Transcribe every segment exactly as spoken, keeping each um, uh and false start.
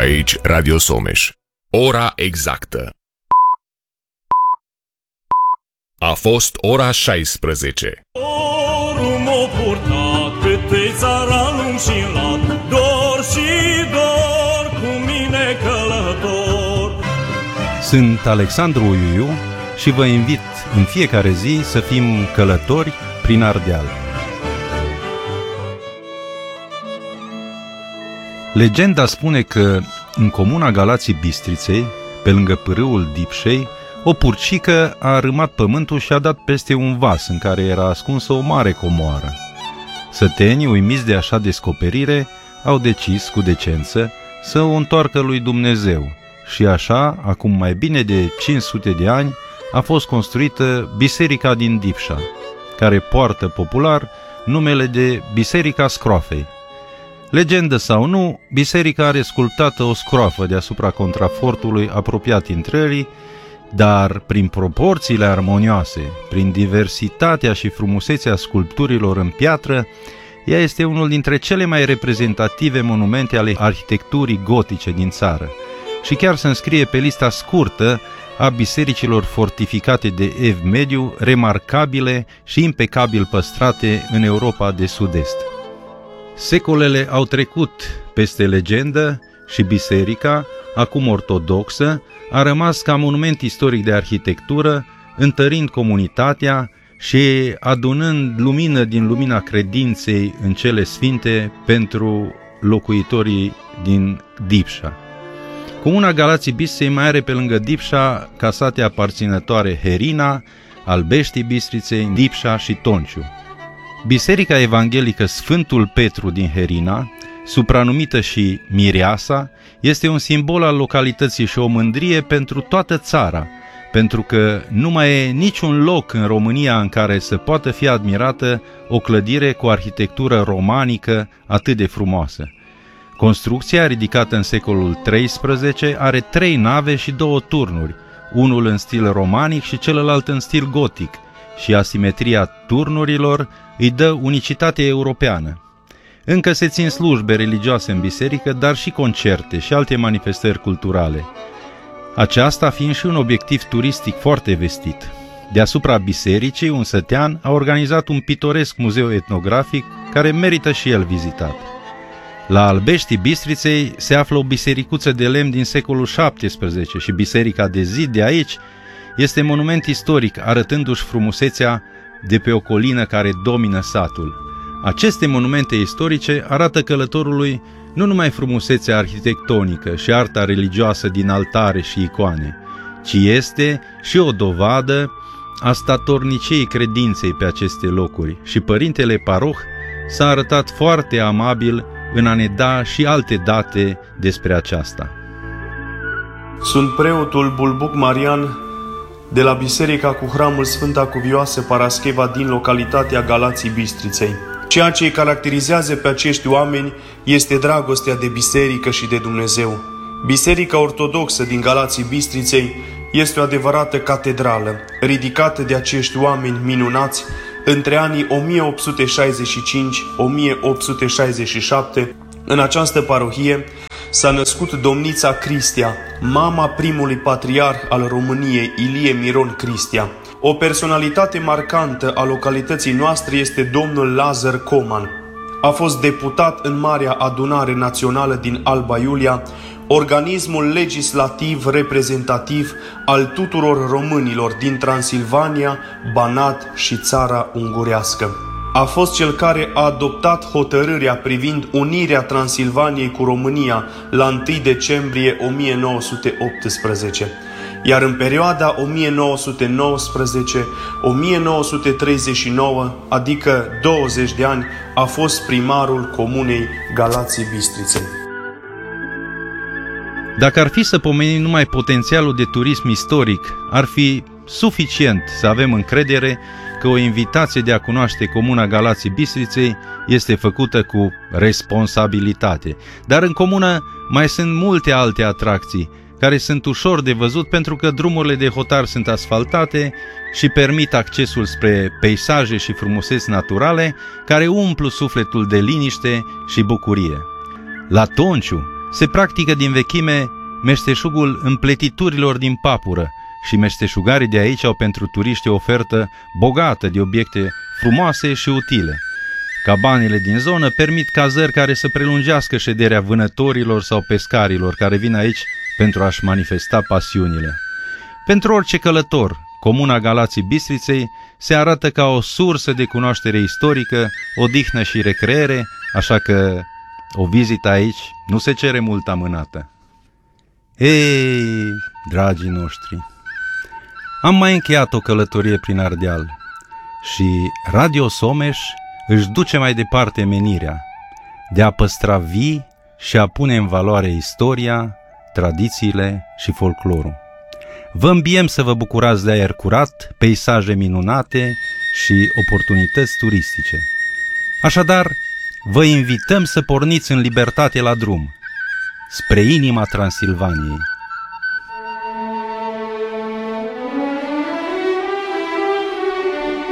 Aici Radio Someș. Ora exactă. A fost ora șaisprezece. Dorul m-o purtat câte țaranul și lat, dor și dor cu mine călător. Sunt Alexandru Uiuiu și vă invit în fiecare zi să fim călători prin Ardeal. Legenda spune că în comuna Galații Bistriței, pe lângă pârâul Dipșei, o purcică a arâmat pământul și a dat peste un vas în care era ascunsă o mare comoară. Sătenii, uimiți de așa descoperire, au decis cu decență să o întoarcă lui Dumnezeu și așa, acum mai bine de cinci sute de ani, a fost construită biserica din Dipșa, care poartă popular numele de Biserica Scroafei. Legendă sau nu, biserica are sculptată o scroafă deasupra contrafortului apropiat intrării, dar prin proporțiile armonioase, prin diversitatea și frumusețea sculpturilor în piatră, ea este unul dintre cele mai reprezentative monumente ale arhitecturii gotice din țară și chiar se înscrie pe lista scurtă a bisericilor fortificate de ev mediu, remarcabile și impecabil păstrate în Europa de Sud-Est. Secolele au trecut peste legendă și biserica, acum ortodoxă, a rămas ca monument istoric de arhitectură, întărind comunitatea și adunând lumină din lumina credinței în cele sfinte pentru locuitorii din Dipșa. Comuna Galații Bistriței mai are pe lângă Dipșa casate aparținătoare Herina, Albeștii Bistriței, Dipșa și Tonciu. Biserica evanghelică Sfântul Petru din Herina, supranumită și Mireasa, este un simbol al localității și o mândrie pentru toată țara, pentru că nu mai e niciun loc în România în care să poată fi admirată o clădire cu arhitectură romanică atât de frumoasă. Construcția, ridicată în secolul treisprezece, are trei nave și două turnuri, unul în stil romanic și celălalt în stil gotic, și asimetria turnurilor îi dă unicitate europeană. Încă se țin slujbe religioase în biserică, dar și concerte și alte manifestări culturale. Aceasta fiind și un obiectiv turistic foarte vestit. Deasupra bisericii, un sătean a organizat un pitoresc muzeu etnografic care merită și el vizitat. La Albeștii Bistriței se află o bisericuță de lemn din secolul șaptesprezece și biserica de zid de aici este monument istoric, arătându-și frumusețea de pe o colină care domină satul. Aceste monumente istorice arată călătorului nu numai frumusețea arhitectonică și arta religioasă din altare și icoane, ci este și o dovadă a statorniciei credinței pe aceste locuri și părintele paroh s-a arătat foarte amabil în a ne da și alte date despre aceasta. Sunt preotul Bulbuc Marian de la Biserica cu Hramul Sfânta Cuvioasă Parascheva din localitatea Galații Bistriței. Ceea ce îi caracterizează pe acești oameni este dragostea de biserică și de Dumnezeu. Biserica ortodoxă din Galații Bistriței este o adevărată catedrală, ridicată de acești oameni minunați între anii o mie opt sute șaizeci și cinci - o mie opt sute șaizeci și șapte. În această parohie s-a născut domnița Cristia, mama primului patriarh al României, Ilie Miron Cristia. O personalitate marcantă a localității noastre este domnul Lazar Coman. A fost deputat în Marea Adunare Națională din Alba Iulia, organismul legislativ reprezentativ al tuturor românilor din Transilvania, Banat și țara ungurească. A fost cel care a adoptat hotărârea privind unirea Transilvaniei cu România la întâi decembrie o mie nouă sute optsprezece, iar în perioada o mie nouă sute nouăsprezece - o mie nouă sute treizeci și nouă, adică douăzeci de ani, a fost primarul comunei Galații Bistriței. Dacă ar fi să pomenim numai potențialul de turism istoric, ar fi suficient să avem încredere că o invitație de a cunoaște comuna Galații Bistriței este făcută cu responsabilitate. Dar în comună mai sunt multe alte atracții care sunt ușor de văzut pentru că drumurile de hotar sunt asfaltate și permit accesul spre peisaje și frumuseți naturale care umplu sufletul de liniște și bucurie. La Tonciu, Se practică din vechime meșteșugul împletiturilor din papură și meșteșugarii de aici au pentru turiști o ofertă bogată de obiecte frumoase și utile. Cabanele din zonă permit cazări care să prelungească șederea vânătorilor sau pescarilor care vin aici pentru a-și manifesta pasiunile. Pentru orice călător, comuna Galații Bistriței se arată ca o sursă de cunoaștere istorică, odihnă și recreere, așa că o vizită aici nu se cere mult amânată. Ei, dragii noștri, am mai încheiat o călătorie prin Ardeal și Radio Someș își duce mai departe menirea de a păstra vii și a pune în valoare istoria, tradițiile și folclorul. Vă îmbiem să vă bucurați de aer curat, peisaje minunate și oportunități turistice. Așadar, vă invităm să porniți în libertate la drum, spre inima Transilvaniei.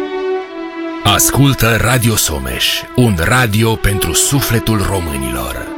Ascultă Radio Someș, un radio pentru sufletul românilor.